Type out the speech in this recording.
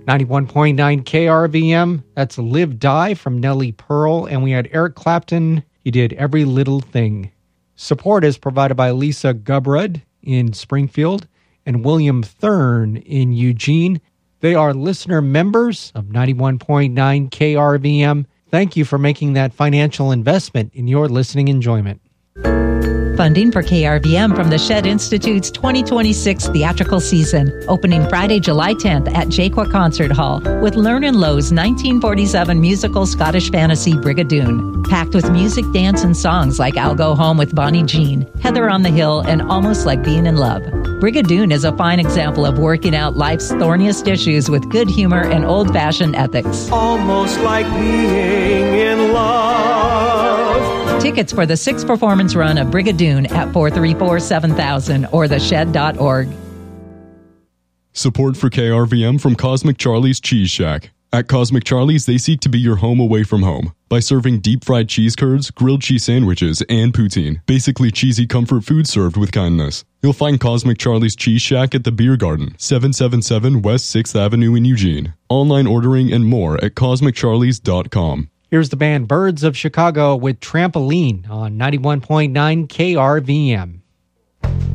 91.9 KRVM, that's Live Die from Nelly Pearl, and we had Eric Clapton, he did Every Little Thing. Support is provided by Lisa Gubrud in Springfield and William Thurn in Eugene. They are listener members of 91.9 KRVM. Thank you for making that financial investment in your listening enjoyment. Funding for KRVM from the Shed Institute's 2026 theatrical season, opening Friday, July 10th at Jaqua Concert Hall with Lernan Lowe's 1947 musical Scottish fantasy Brigadoon. Packed with music, dance, and songs like I'll Go Home with Bonnie Jean, Heather on the Hill, and Almost Like Being in Love. Brigadoon is a fine example of working out life's thorniest issues with good humor and old-fashioned ethics. Almost like being in love. Tickets for the 6th performance run of Brigadoon at 434-7000 or theshed.org. Support for KRVM from Cosmic Charlie's Cheese Shack. At Cosmic Charlie's, they seek to be your home away from home by serving deep-fried cheese curds, grilled cheese sandwiches, and poutine. Basically cheesy comfort food served with kindness. You'll find Cosmic Charlie's Cheese Shack at the Beer Garden, 777 West 6th Avenue in Eugene. Online ordering and more at CosmicCharlies.com. Here's the band Birds of Chicago with Trampoline on 91.9 KRVM.